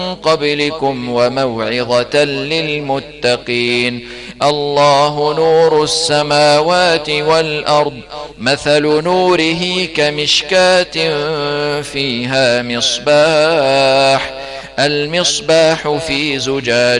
قبلكم وموعظة للمتقين. الله نور السماوات والأرض، مثل نوره كمشكاة فيها مصباح، المصباح في زجاجة